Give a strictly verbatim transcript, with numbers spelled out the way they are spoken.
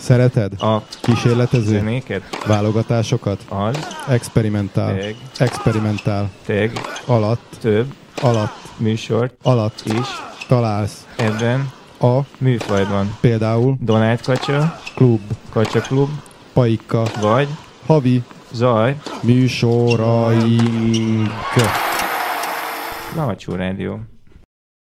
Szereted? A kísérletező? zenéket? Válogatásokat? Az. Experimentál. Teg. Experimentál. Teg. Alatt. Több. Alatt. Műsort. Alatt. Is. Találsz. Ebben. A. Műfajban. Például. Donát kacsa. Klub. Kacsa klub. Paika. Vagy. Havi. Zaj. Műsoraink. Lahattyú rádió.